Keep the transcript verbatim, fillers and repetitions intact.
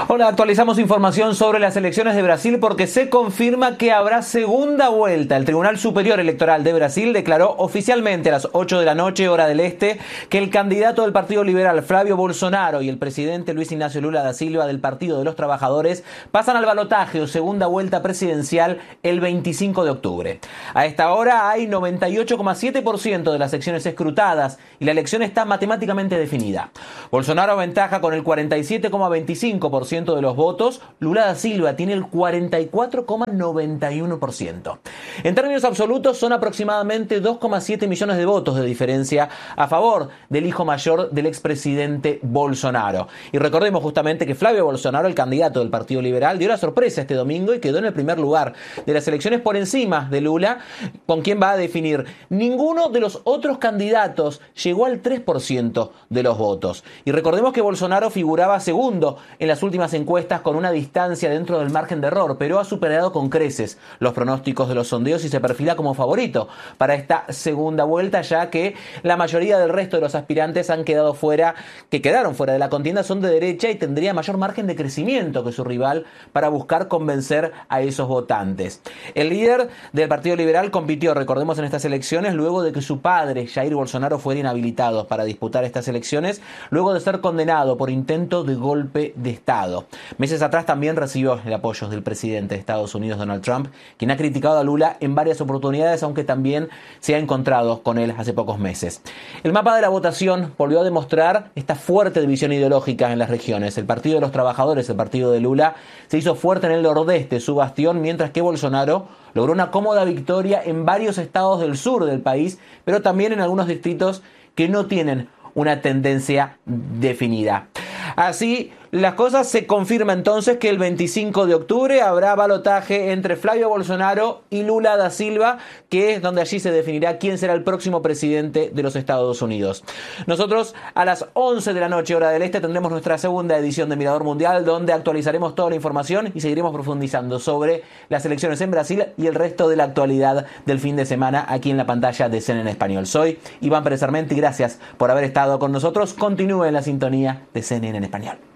Hola, actualizamos información sobre las elecciones de Brasil porque se confirma que habrá segunda vuelta. El Tribunal Superior Electoral de Brasil declaró oficialmente a las ocho de la noche, hora del este, que el candidato del Partido Liberal, Flávio Bolsonaro, y el presidente Luis Ignacio Lula da Silva, del Partido de los Trabajadores, pasan al balotaje o segunda vuelta presidencial el veinticinco de octubre. A esta hora hay noventa y ocho coma siete por ciento de las secciones escrutadas y la elección está matemáticamente definida. Bolsonaro aventaja con el cuarenta y siete coma veinticinco por ciento de los votos, Lula da Silva tiene el cuarenta y cuatro coma noventa y uno por ciento. En términos absolutos son aproximadamente dos coma siete millones de votos de diferencia a favor del hijo mayor del expresidente Bolsonaro. Y recordemos justamente que Flávio Bolsonaro, el candidato del Partido Liberal, dio la sorpresa este domingo y quedó en el primer lugar de las elecciones por encima de Lula, con quien va a definir. Ninguno de los otros candidatos llegó al tres por ciento de los votos. Y recordemos que Bolsonaro figuraba segundo en las últimas encuestas con una distancia dentro del margen de error, pero ha superado con creces los pronósticos de los sondeos y se perfila como favorito para esta segunda vuelta, ya que la mayoría del resto de los aspirantes han quedado fuera, que quedaron fuera de la contienda son de derecha y tendría mayor margen de crecimiento que su rival para buscar convencer a esos votantes. El líder del Partido Liberal compitió, recordemos, en estas elecciones luego de que su padre, Jair Bolsonaro, fuera inhabilitado para disputar estas elecciones, luego de ser condenado por intento de golpe de Estado. Meses atrás también recibió el apoyo del presidente de Estados Unidos, Donald Trump, quien ha criticado a Lula en varias oportunidades, aunque también se ha encontrado con él hace pocos meses. El mapa de la votación volvió a demostrar esta fuerte división ideológica en las regiones. El Partido de los Trabajadores, el partido de Lula, se hizo fuerte en el nordeste, su bastión, mientras que Bolsonaro logró una cómoda victoria en varios estados del sur del país, pero también en algunos distritos que no tienen una tendencia definida. Así las cosas, se confirma entonces que el veinticinco de octubre habrá balotaje entre Flávio Bolsonaro y Lula da Silva, que es donde allí se definirá quién será el próximo presidente de los Estados Unidos. Nosotros a las once de la noche, hora del este, tendremos nuestra segunda edición de Mirador Mundial, donde actualizaremos toda la información y seguiremos profundizando sobre las elecciones en Brasil y el resto de la actualidad del fin de semana aquí en la pantalla de C N N en Español. Soy Iván Pérez Armenti y gracias por haber estado con nosotros. Continúe en la sintonía de C N N en Español.